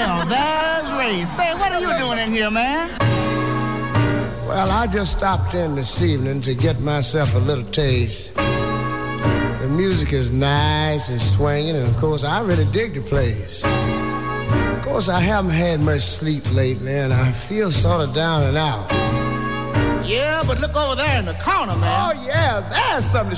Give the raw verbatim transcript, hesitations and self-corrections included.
Well, there's Ray. Say, what are you doing in here, man? Well, I just stopped in this evening to get myself a little taste. The music is nice and swinging, and of course, I really dig the place. Of course, I haven't had much sleep lately, and I feel sort of down and out. Yeah, but look over there in the corner, man. Oh, yeah, there's something to